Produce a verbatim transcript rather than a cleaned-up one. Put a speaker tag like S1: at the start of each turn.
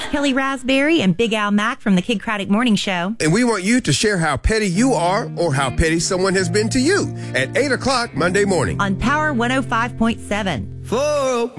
S1: Kelly Raspberry and Big Al Mack from the Kid Craddock Morning Show.
S2: And we want you to share how petty you are or how petty someone has been to you at eight o'clock Monday morning.
S1: On Power one oh five point seven.
S2: four